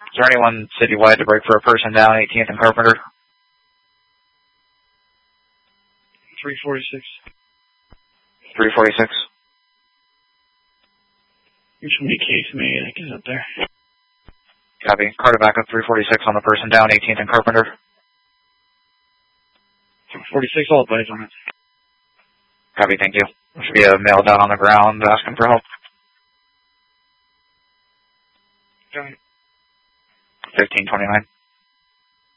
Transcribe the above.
Is there anyone citywide to break for a person down 18th and Carpenter? 346. 346. There's so many case medic is up there. Copy. Carter back up 346 on the person down 18th and Carpenter. 46, all advice on it. Copy, thank you. There should be a male down on the ground asking for help. Got it. 1529.